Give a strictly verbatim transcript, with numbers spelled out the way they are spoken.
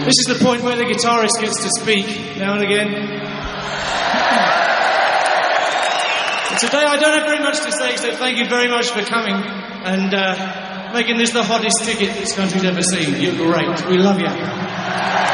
This is the point where the guitarist gets to speak now and again. Today I don't have very much to say, except thank you very much for coming and uh, making this the hottest ticket this country's ever seen. You're great. We love you.